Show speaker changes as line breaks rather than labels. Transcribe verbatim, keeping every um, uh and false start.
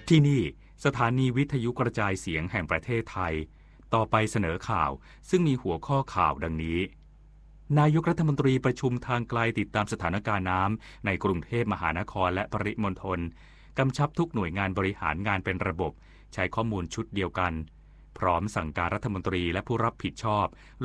ที่นี่สถานีวิทยุกระจายเสียงแห่งประเทศไทยต่อไปเสนอข่าวซึ่งมีหัวข้อข่าวดังนี้นายกรัฐมนตรีประชุมทางไกลติดตามสถานการณ์น้ำในกรุงเทพมหานครและปริมณฑลกำชับทุกหน่วยงานบริหารงานเป็นระบบใช้ข้อมูลชุดเดียวกันพร้อมสั่งการรัฐมนตรีและผู้รับผิดชอบ